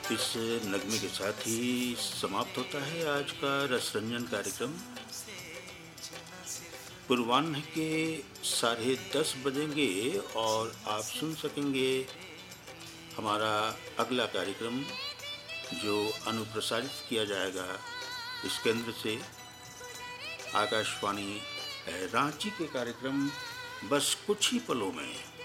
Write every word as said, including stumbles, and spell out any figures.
इस नगमे के साथ ही समाप्त होता है आज का रसरंजन कार्यक्रम। पूर्वाह्न के साढ़े दस बजेंगे और आप सुन सकेंगे हमारा अगला कार्यक्रम जो अनुप्रसारित किया जाएगा इस केंद्र से, आकाशवाणी रांची के कार्यक्रम बस कुछ ही पलों में।